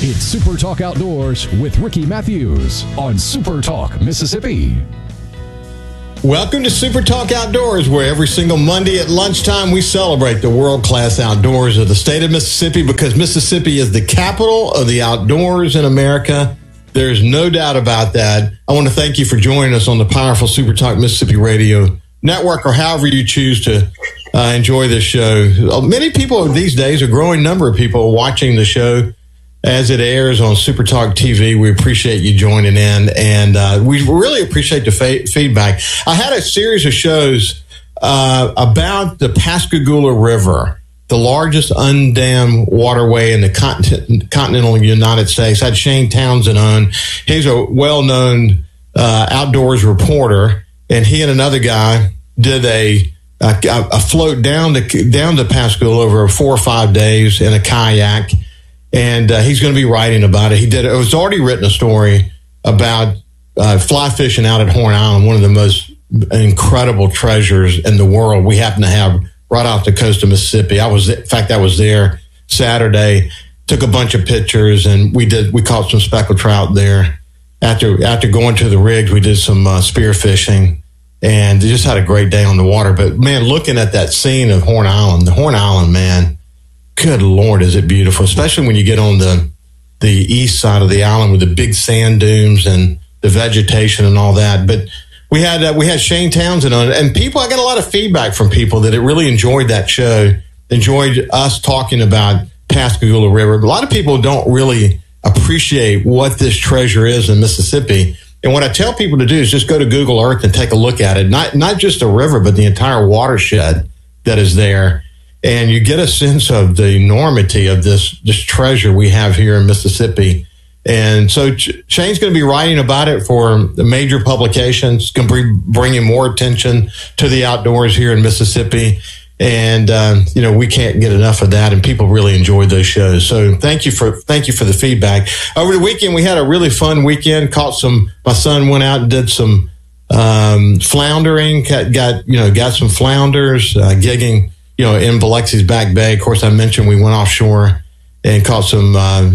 It's Super Talk Outdoors with Ricky Matthews on Super Talk Mississippi. Welcome to Super Talk Outdoors, where every single Monday at lunchtime we celebrate the world-class outdoors of the state of Mississippi, because Mississippi is the capital of the outdoors in America. There's no doubt about that. I want to thank you for joining us on the powerful Super Talk Mississippi Radio Network, or however you choose to enjoy this show. Many people these days, a growing number of people watching the show as it airs on Super Talk TV. We appreciate you joining in, and we really appreciate the feedback. I had a series of shows about the Pascagoula River, the largest undammed waterway in the continental United States. I had Shane Townsend on. He's a well-known outdoors reporter, and he and another guy did a float down to Pascagoula over 4 or 5 days in a kayak. And he's going to be writing about it. It was already written a story about fly fishing out at Horn Island, one of the most incredible treasures in the world we happen to have right off the coast of Mississippi. I was there Saturday, took a bunch of pictures, and we caught some speckled trout there. After going to the rigs, we did some spear fishing, and just had a great day on the water. But man, looking at that scene of Horn Island, man, good Lord, is it beautiful, especially when you get on the east side of the island with the big sand dunes and the vegetation and all that. But we had Shane Townsend on, and I got a lot of feedback from people that it really enjoyed that show, enjoyed us talking about Pascagoula River. A lot of people don't really appreciate what this treasure is in Mississippi. And what I tell people to do is just go to Google Earth and take a look at it. Not just the river, but the entire watershed that is there. And you get a sense of the enormity of this treasure we have here in Mississippi. And so Shane's going to be writing about it for the major publications, going to be bringing more attention to the outdoors here in Mississippi. And, we can't get enough of that, and people really enjoyed those shows. So thank you for the feedback. Over the weekend, we had a really fun weekend. My son went out and did some floundering, got some flounders, gigging, in Biloxi's Back Bay. Of course, I mentioned we went offshore and caught some,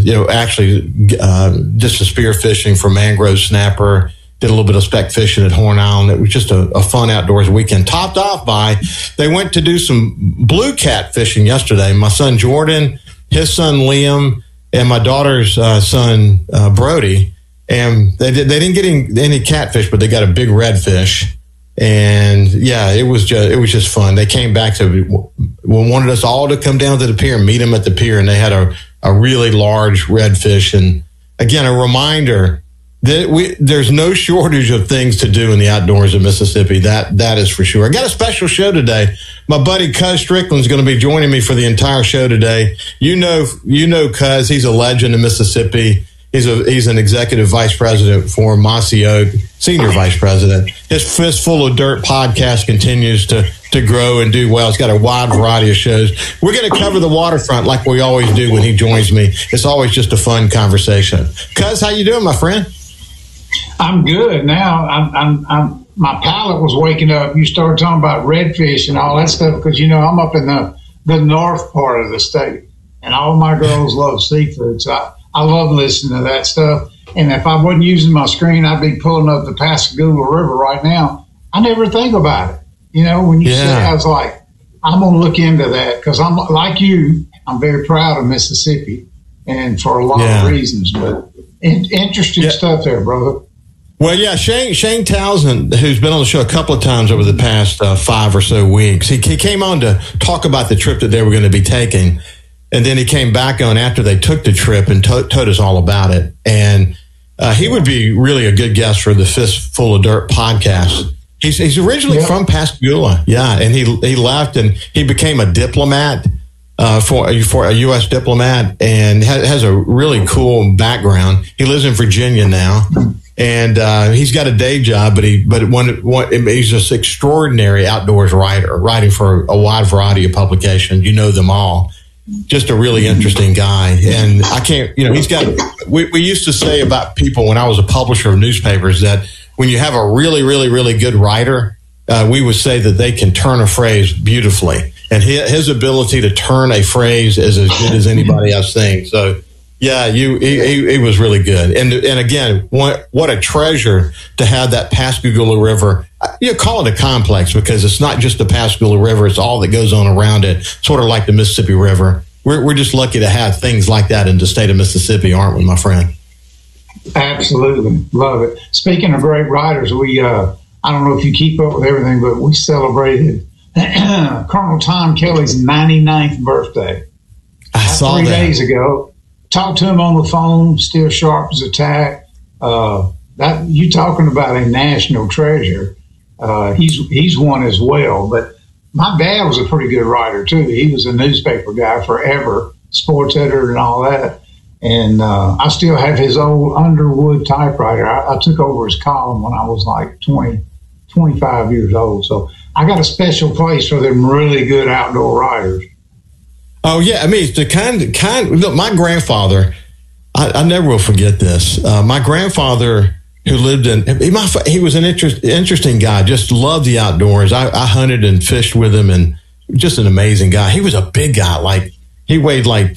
just some spear fishing for mangrove snapper, did a little bit of speck fishing at Horn Island. It was just a fun outdoors weekend, topped off by, they went to do some blue cat fishing yesterday. My son Jordan, his son Liam, and my daughter's son Brody. And they didn't get any catfish, but they got a big redfish. And yeah, it was just fun. They came back wanted us all to come down to the pier and meet them at the pier, and they had a really large redfish. And again, a reminder that there's no shortage of things to do in the outdoors of Mississippi. That is for sure. I got a special show today. My buddy Cuz Strickland is going to be joining me for the entire show today. You know Cuz, he's a legend in Mississippi. He's an executive vice president for Mossy Oak, senior vice president. His Fistful of Dirt podcast continues to grow and do well. It's got a wide variety of shows. We're going to cover the waterfront like we always do when he joins me. It's always just a fun conversation. Cuz, how you doing, my friend? I'm good now. I'm my palate was waking up. You started talking about redfish and all that stuff because I'm up in the north part of the state, and all my girls love seafood. So I love listening to that stuff. And if I wasn't using my screen, I'd be pulling up the Pascagoula River right now. I never think about it. When you said, I was like, I'm going to look into that because I'm like you. I'm very proud of Mississippi, and for a lot of reasons. But interesting stuff there, brother. Well, yeah, Shane Townsend, who's been on the show a couple of times over the past 5 or so weeks, he came on to talk about the trip that they were going to be taking. And then he came back on after they took the trip and told us all about it. And he would be really a good guest for the Fistful of Dirt podcast. He's originally from Pascagoula, and he left and he became a diplomat for a U.S. diplomat, and has a really cool background. He lives in Virginia now, and he's got a day job, but he's just extraordinary outdoors writer, writing for a wide variety of publications. You know them all. Just a really interesting guy. And I can't, we used to say about people when I was a publisher of newspapers that when you have a really, really, really good writer, we would say that they can turn a phrase beautifully. And his ability to turn a phrase is as good as anybody I've seen. So Yeah, he was really good. And again, what a treasure to have that Pascagoula River. You call it a complex because it's not just the Pascagoula River, it's all that goes on around it, sort of like the Mississippi River. We're just lucky to have things like that in the state of Mississippi, aren't we, my friend? Absolutely. Love it. Speaking of great writers, I don't know if you keep up with everything, but we celebrated Colonel Tom Kelly's 99th birthday. I saw 3 days ago. Talked to him on the phone, still sharp as a tack. That you talking about a national treasure. He's one as well. But my dad was a pretty good writer too. He was a newspaper guy forever, sports editor and all that. And I still have his old Underwood typewriter. I took over his column when I was like 25 years old. So I got a special place for them really good outdoor writers. Oh, yeah. I mean, it's the kind. Look, my grandfather, I never will forget this. My grandfather, who lived he was an interesting guy, just loved the outdoors. I hunted and fished with him, and just an amazing guy. He was a big guy. Like, he weighed like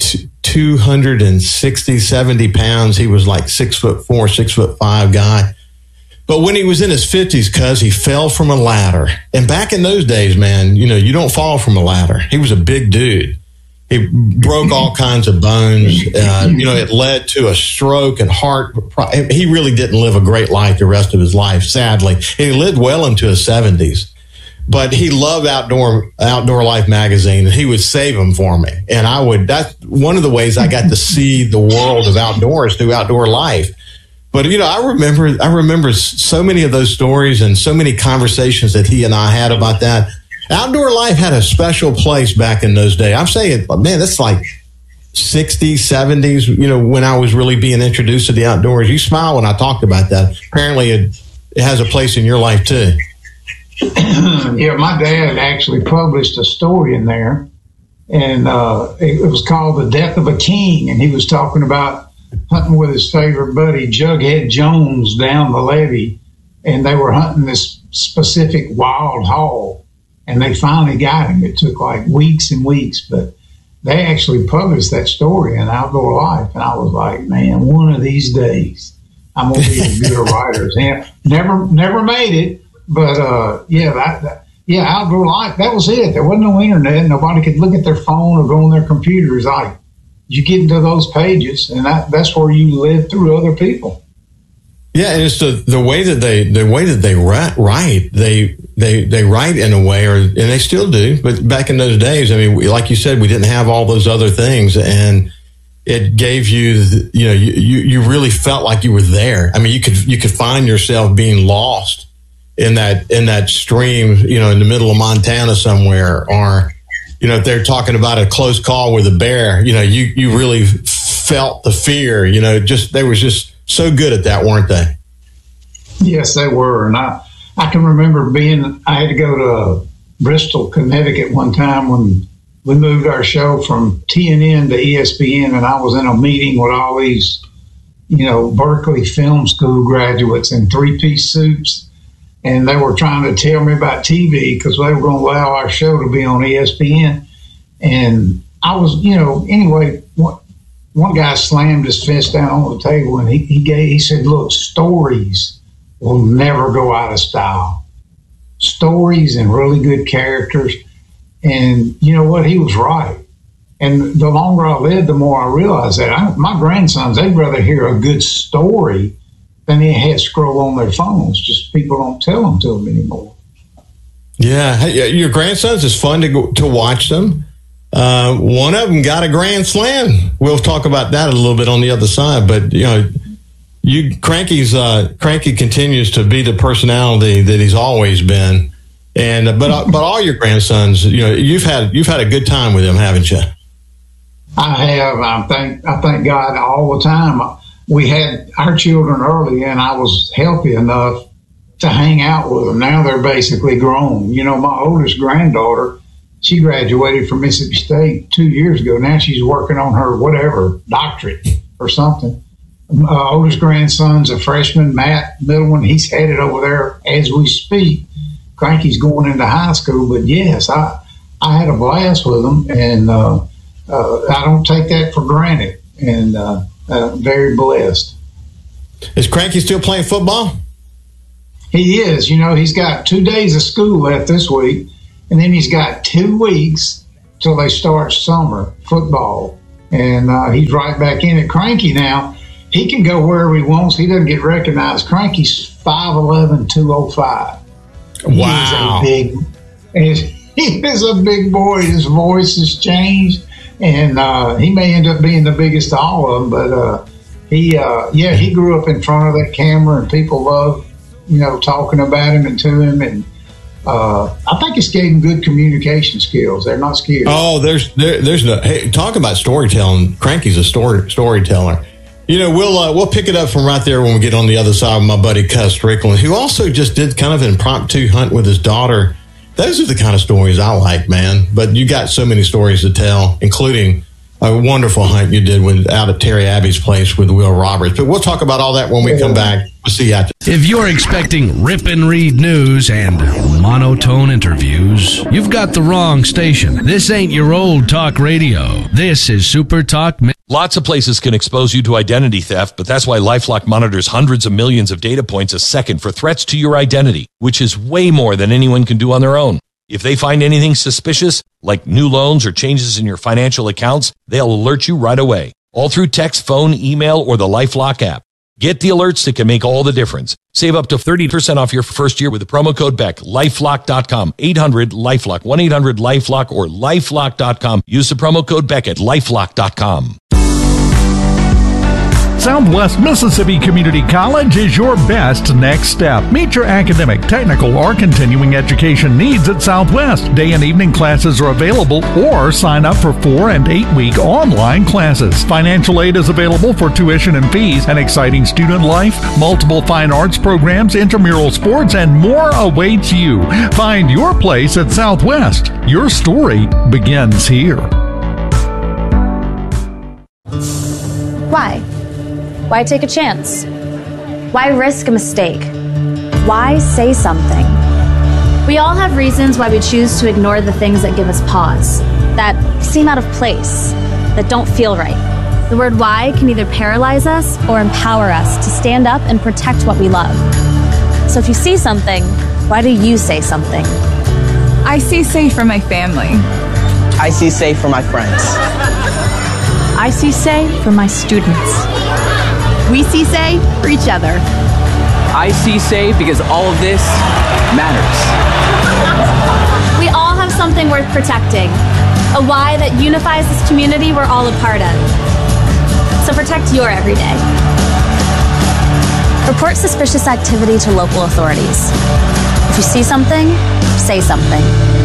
260, 70 pounds. He was like 6'4", 6'5" guy. But when he was in his 50s, cuz he fell from a ladder. And back in those days, man, you don't fall from a ladder. He was a big dude. He broke all kinds of bones. It led to a stroke and heart. He really didn't live a great life the rest of his life, sadly. He lived well into his 70s. But he loved Outdoor Life magazine, and he would save them for me. And that's one of the ways I got to see the world of outdoors through Outdoor Life. But, I remember so many of those stories and so many conversations that he and I had about that. Outdoor Life had a special place back in those days. I'm saying, man, that's like 60s, 70s, when I was really being introduced to the outdoors. You smile when I talked about that. Apparently it has a place in your life too. Yeah, my dad actually published a story in there, and it was called The Death of a King, and he was talking about hunting with his favorite buddy, Jughead Jones, down the levee, and they were hunting this specific wild hog. And they finally got him. It took like weeks and weeks, but they actually published that story in Outdoor Life. And I was like, man, one of these days I'm going to be a good writer. And never made it, but Outdoor Life, that was it. There wasn't no internet. Nobody could look at their phone or go on their computers. Like, you get into those pages, and that's where you live through other people. Yeah, and it's the way that they write. They write in a way, and they still do. But back in those days, I mean, like you said, we didn't have all those other things, and it gave you, you really felt like you were there. I mean, you could find yourself being lost in that stream, in the middle of Montana somewhere, or if they're talking about a close call with a bear, you really felt the fear. They were just so good at that, weren't they? Yes, they were. And I can remember I had to go to Bristol, Connecticut one time when we moved our show from TNN to ESPN, and I was in a meeting with all these, Berkeley Film School graduates in three-piece suits, and they were trying to tell me about TV because they were going to allow our show to be on ESPN. And I was, anyway, one guy slammed his fist down on the table, and he said, look, stories will never go out of style. Stories and really good characters. And you know what? He was right. And the longer I lived, the more I realized that. My grandsons, they'd rather hear a good story than they had scroll on their phones. Just people don't tell them to them anymore. Yeah. Your grandsons, it's fun to watch them. One of them got a grand slam. We'll talk about that a little bit on the other side. But, Cranky continues to be the personality that he's always been. And but all your grandsons, you've had a good time with them, haven't you? I have. I thank God all the time. We had our children early, and I was healthy enough to hang out with them. Now they're basically grown. My oldest granddaughter, she graduated from Mississippi State 2 years ago. Now she's working on her doctorate or something. My oldest grandson's a freshman, Matt, middle one. He's headed over there as we speak. Cranky's going into high school, but yes, I had a blast with them, and I don't take that for granted. and very blessed. Is Cranky still playing football? He is. You know, he's got 2 days of school left this week, and then he's got 2 weeks till they start summer football. And he's right back in it. Cranky now, he can go wherever he wants. He doesn't get recognized. Cranky's 5'11", 205. Wow. He is a big boy. His voice has changed, and he may end up being the biggest of all of them. But he grew up in front of that camera, and people love, talking about him and to him. And I think it's gave him good communication skills. They're not scared. Oh, there's no. Hey, talk about storytelling. Cranky's a storyteller. We'll pick it up from right there when we get on the other side with my buddy Cuz Strickland, who also just did kind of an impromptu hunt with his daughter. Those are the kind of stories I like, man. But you got so many stories to tell, including a wonderful hunt you did out at Terry Abbey's place with Will Roberts. But we'll talk about all that when we come back. We'll see you after. If you're expecting rip and read news and monotone interviews, you've got the wrong station. This ain't your old talk radio. This is Super Talk. Lots of places can expose you to identity theft, but that's why LifeLock monitors hundreds of millions of data points a second for threats to your identity, which is way more than anyone can do on their own. If they find anything suspicious, like new loans or changes in your financial accounts, they'll alert you right away, all through text, phone, email, or the LifeLock app. Get the alerts that can make all the difference. Save up to 30% off your first year with the promo code BECK. LifeLock.com, 800-LifeLock, 1-800-LifeLock, or LifeLock.com. Use the promo code BECK at LifeLock.com. Southwest Mississippi Community College is your best next step. Meet your academic, technical, or continuing education needs at Southwest. Day and evening classes are available, or sign up for 4- and 8-week online classes. Financial aid is available for tuition and fees, an exciting student life, multiple fine arts programs, intramural sports, and more awaits you. Find your place at Southwest. Your story begins here. Why? Why take a chance? Why risk a mistake? Why say something? We all have reasons why we choose to ignore the things that give us pause, that seem out of place, that don't feel right. The word why can either paralyze us or empower us to stand up and protect what we love. So if you see something, why do you say something? I see safe for my family. I see safe for my friends. I see say for my students. We see say for each other. I see say because all of this matters. We all have something worth protecting, a why that unifies this community we're all a part of. So protect your everyday. Report suspicious activity to local authorities. If you see something, say something.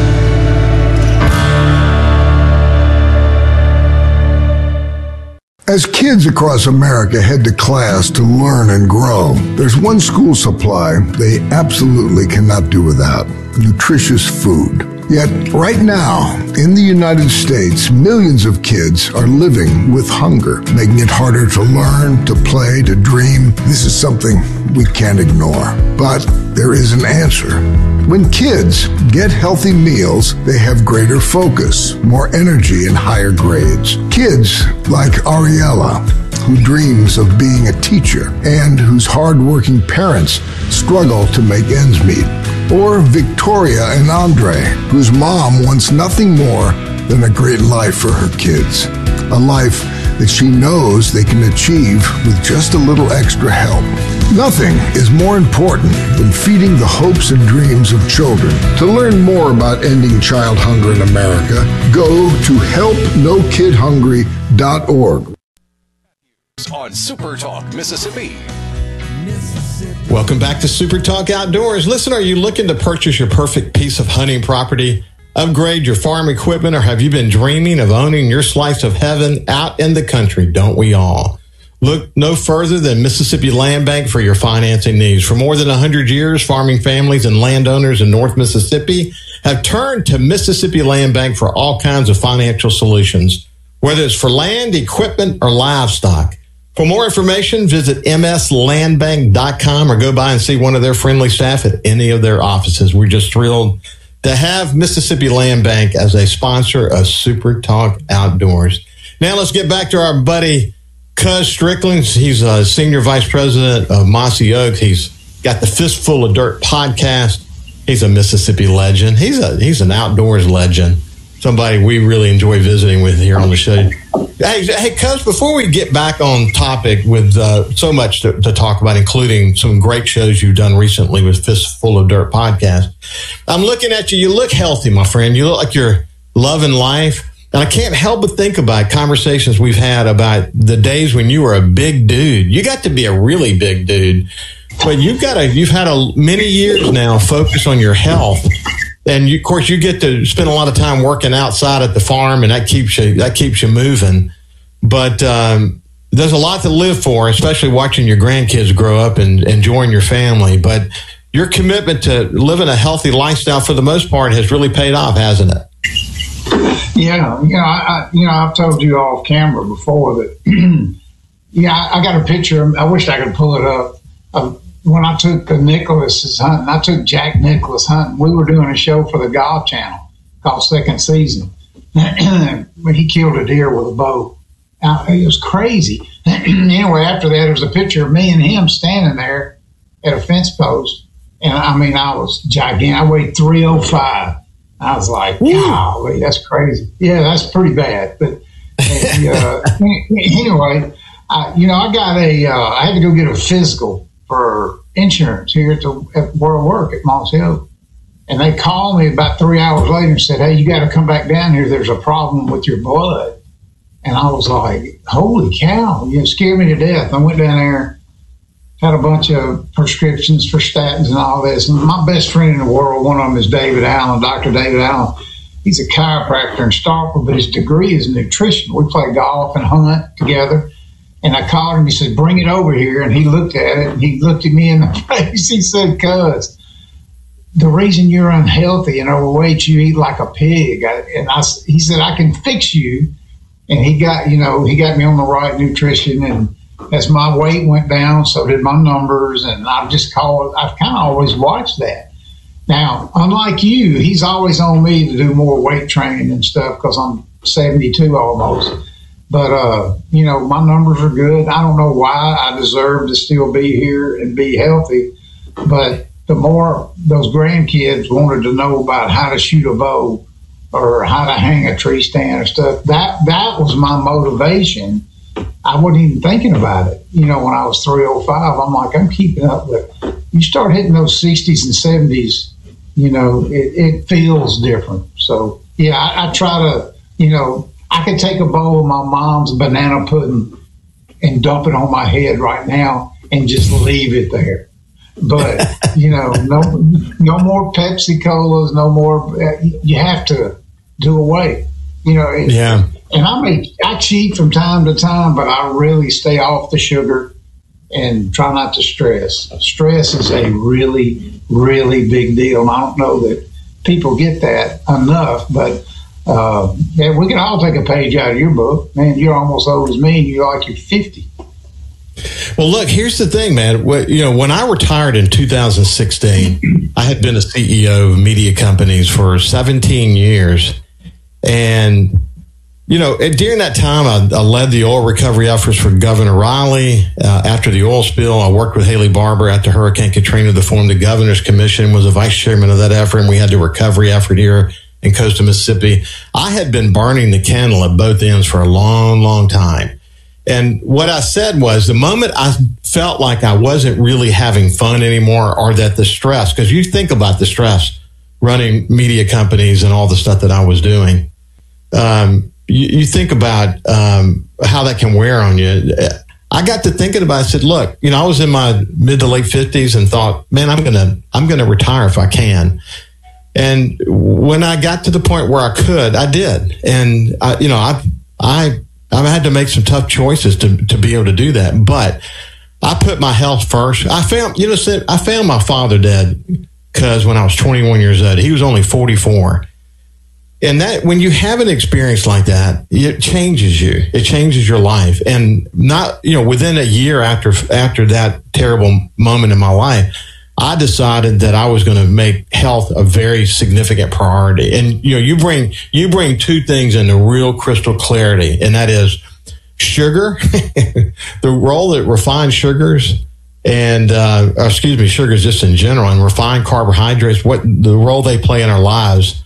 As kids across America head to class to learn and grow, there's one school supply they absolutely cannot do without: nutritious food. Yet, right now, in the United States, millions of kids are living with hunger, making it harder to learn, to play, to dream. This is something we can't ignore. But there is an answer. When kids get healthy meals, they have greater focus, more energy, and higher grades. Kids like Ariella, who dreams of being a teacher and whose hardworking parents struggle to make ends meet. Or Victoria and Andre, whose mom wants nothing more than a great life for her kids. A life that she knows they can achieve with just a little extra help. Nothing is more important than feeding the hopes and dreams of children. To learn more about ending child hunger in America, go to helpnokidhungry.org. On Super Talk, Mississippi. Welcome back to Super Talk Outdoors. Listen, are you looking to purchase your perfect piece of hunting property, upgrade your farm equipment, or have you been dreaming of owning your slice of heaven out in the country? Don't we all? Look no further than Mississippi Land Bank for your financing needs. For more than 100 years, farming families and landowners in North Mississippi have turned to Mississippi Land Bank for all kinds of financial solutions, whether it's for land, equipment, or livestock. For more information, visit mslandbank.com or go by and see one of their friendly staff at any of their offices. We're just thrilled to have Mississippi Land Bank as a sponsor of Super Talk Outdoors. Now let's get back to our buddy Cuz Strickland. He's a senior vice president of Mossy Oak. He's got the Fistful of Dirt podcast. He's a Mississippi legend. He's an outdoors legend. Somebody we really enjoy visiting with here on the show. Hey, Cuz, before we get back on topic with so much to talk about, including some great shows you've done recently with Fistful of Dirt podcast, I'm looking at you. You look healthy, my friend. You look like you're loving life. And I can't help but think about conversations we've had about the days when you were a big dude. You got to be a really big dude. But you've had many years now focus on your health, and of course you get to spend a lot of time working outside at the farm, and that keeps you moving. But there's a lot to live for, especially watching your grandkids grow up and enjoying your family. But your commitment to living a healthy lifestyle, for the most part, has really paid off, hasn't it? Yeah, I've told you off camera before that. I got a picture. I wish I could pull it up. When I took Nicholas hunting, I took Jack Nicholas hunting. We were doing a show for the Golf Channel called Second Season. When he killed a deer with a bow. It was crazy. Anyway, after that, there was a picture of me and him standing there at a fence post. And I was gigantic. I weighed 305. I was like, golly, that's crazy. Yeah, that's pretty bad. But anyway, I had to go get a physical for insurance here at where I work at Moss Hill. And they called me about 3 hours later and said, hey, you got to come back down here. There's a problem with your blood. And I was like, holy cow, it scared me to death. I went down there, had a bunch of prescriptions for statins and all this. And my best friend in the world, one of them is David Allen, Dr. David Allen. He's a chiropractor in Starkville, but his degree is nutrition. We play golf and hunt together. And I called him. He said, bring it over here. And he looked at it, and he looked at me in the face. He said, Cuz, the reason you're unhealthy and overweight, you eat like a pig. He said, I can fix you. And he got me on the right nutrition. And as my weight went down, so did my numbers. And I've kind of always watched that. Now, unlike you, he's always on me to do more weight training and stuff because I'm 72 almost. But, my numbers are good. I don't know why I deserve to still be here and be healthy. But the more those grandkids wanted to know about how to shoot a bow or how to hang a tree stand or stuff, that was my motivation. I wasn't even thinking about it. When I was 305, I'm like, I'm keeping up. But you start hitting those 60s and 70s, it feels different. So, yeah, I try to, I could take a bowl of my mom's banana pudding and dump it on my head right now and just leave it there. But, no more Pepsi Colas, no more. You have to do away. Yeah. And I cheat from time to time, but I really stay off the sugar and try not to stress. Stress is a really, really big deal. And I don't know that people get that enough, but we can all take a page out of your book. Man, you're almost old as me, and you're like you're 50. Well, look, here's the thing, man. When I retired in 2016, I had been a CEO of media companies for 17 years. And, during that time, I led the oil recovery efforts for Governor Riley. After the oil spill, I worked with Haley Barbour after Hurricane Katrina to form the Governor's Commission, was a vice chairman of that effort, and we had the recovery effort here in coastal Mississippi. I had been burning the candle at both ends for a long, long time. And what I said was the moment I felt like I wasn't really having fun anymore, or that the stress, because you think about the stress running media companies and all the stuff that I was doing, you think about how that can wear on you. I got to thinking about it. I said, look, I was in my mid to late 50s and thought, man, I'm gonna retire if I can. And when I got to the point where I could, I did. And I had to make some tough choices to be able to do that. But I put my health first. I found my father dead because when I was 21 years old, he was only 44. And that, when you have an experience like that, it changes you. It changes your life. And not, within a year after that terrible moment in my life, I decided that I was going to make health a very significant priority. And, you bring two things into real crystal clarity, and that is sugar, the role that refined sugars and, sugars just in general, and refined carbohydrates, what the role they play in our lives,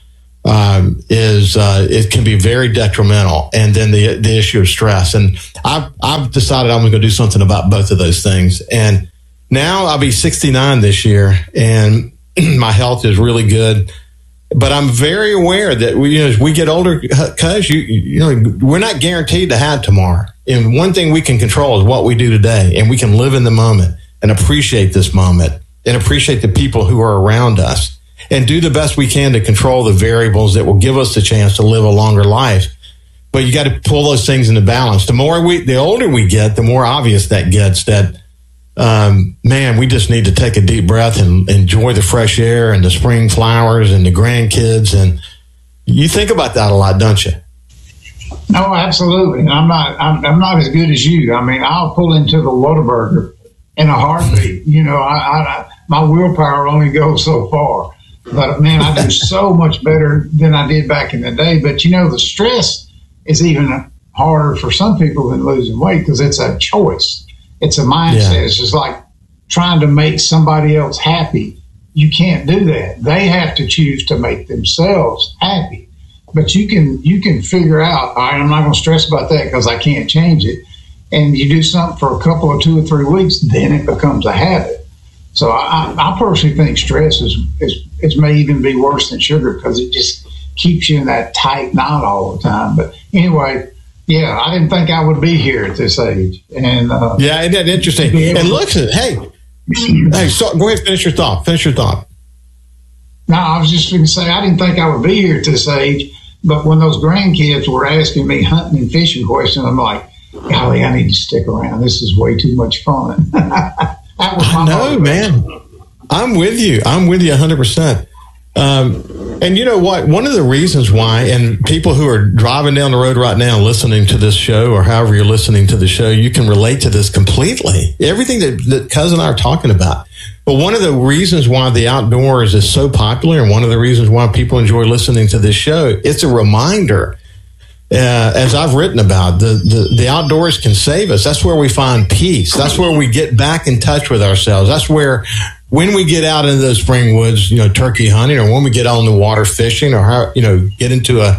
it can be very detrimental. And then the issue of stress. And I've decided I'm going to do something about both of those things. And now I'll be 69 this year, and my health is really good. But I'm very aware that as we get older, cuz we're not guaranteed to have tomorrow. And one thing we can control is what we do today, and we can live in the moment and appreciate this moment and appreciate the people who are around us and do the best we can to control the variables that will give us the chance to live a longer life. But you got to pull those things into balance. The older we get, the more obvious that gets that, we just need to take a deep breath and enjoy the fresh air and the spring flowers and the grandkids. And you think about that a lot, don't you? No, absolutely. And I'm not as good as you. I mean, I'll pull into the Whataburger in a heartbeat. My willpower only goes so far. But man, I do so much better than I did back in the day. But the stress is even harder for some people than losing weight because it's a choice. It's a mindset. Yeah. It's just like trying to make somebody else happy. You can't do that. They have to choose to make themselves happy. But you can figure out, all right, I'm not going to stress about that because I can't change it. And you do something for a couple of 2 or 3 weeks, then it becomes a habit. So I personally think stress is may even be worse than sugar because it just keeps you in that tight knot all the time. But anyway, yeah, I didn't think I would be here at this age. And isn't that interesting? And listen, so go ahead, finish your thought. No, I was just going to say I didn't think I would be here at this age. But when those grandkids were asking me hunting and fishing questions, I'm like, golly, I need to stick around. This is way too much fun. I know, man. I'm with you 100%. And you know what? One of the reasons why, and people who are driving down the road right now listening to this show, or however you're listening to the show, you can relate to this completely. Everything that Cuz and I are talking about. But one of the reasons why the outdoors is so popular, and one of the reasons why people enjoy listening to this show, it's a reminder. As I've written about, the outdoors can save us. That's where we find peace. That's where we get back in touch with ourselves. That's where, when we get out into the spring woods, turkey hunting, or when we get on the water fishing, or get into a,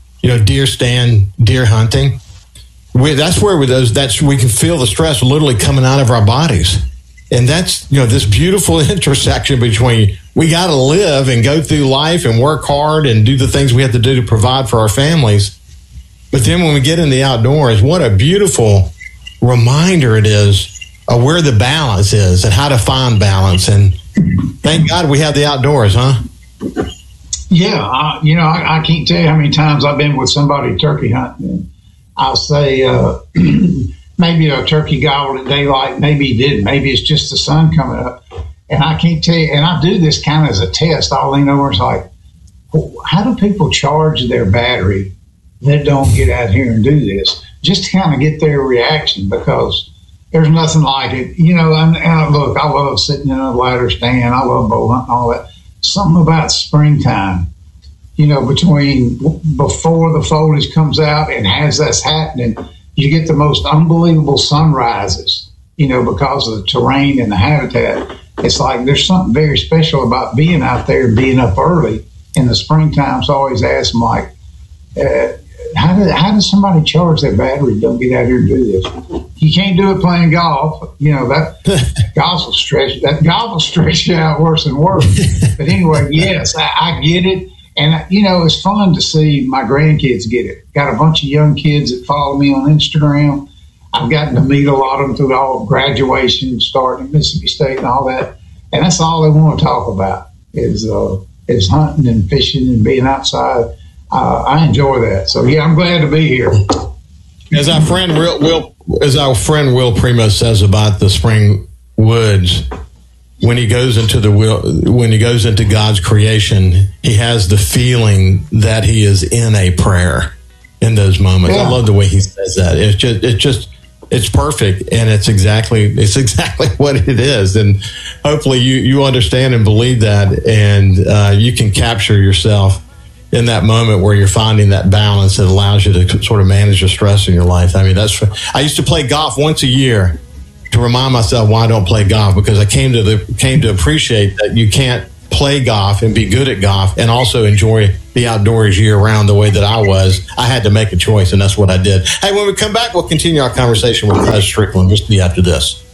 deer hunting, that's where we can feel the stress literally coming out of our bodies. And that's, this beautiful intersection between we got to live and go through life and work hard and do the things we have to do to provide for our families. But then when we get in the outdoors, what a beautiful reminder it is of where the balance is and how to find balance. And thank God we have the outdoors, huh? Yeah. I can't tell you how many times I've been with somebody turkey hunting. And I'll say, maybe a turkey gobbled at daylight. Maybe he didn't. Maybe it's just the sun coming up. And I can't tell you, and I do this kind of as a test. I'll lean over and it's like, how do people charge their battery that don't get out here and do this? Just to kind of get their reaction, because there's nothing like it. Look, I love sitting in a ladder stand. I love bow hunting, all that. Something about springtime, before the foliage comes out and as that's happening, you get the most unbelievable sunrises, because of the terrain and the habitat. It's like there's something very special about being out there and being up early in the springtime. So I always ask them, like, how does somebody charge their battery? Don't get out here and do this. You can't do it playing golf. That golf will stretch you out worse and worse. But anyway, yes, I get it. And, it's fun to see my grandkids get it. Got a bunch of young kids that follow me on Instagram. I've gotten to meet a lot of them through all graduation, starting at Mississippi State and all that. And that's all they want to talk about is hunting and fishing and being outside. I enjoy that. So, yeah, I'm glad to be here. As our friend Will Primo says about the spring woods, when he goes into God's creation, he has the feeling that he is in a prayer in those moments. Yeah. I love the way he says that. It's perfect, and it's exactly what it is. And hopefully you understand and believe that, and you can capture yourself in that moment where you're finding that balance that allows you to sort of manage the stress in your life. I mean, I used to play golf once a year to remind myself why I don't play golf, because I came to appreciate that you can't play golf and be good at golf and also enjoy the outdoors year round the way that I was. I had to make a choice, and that's what I did. Hey, when we come back, we'll continue our conversation with Chris Strickland just after this.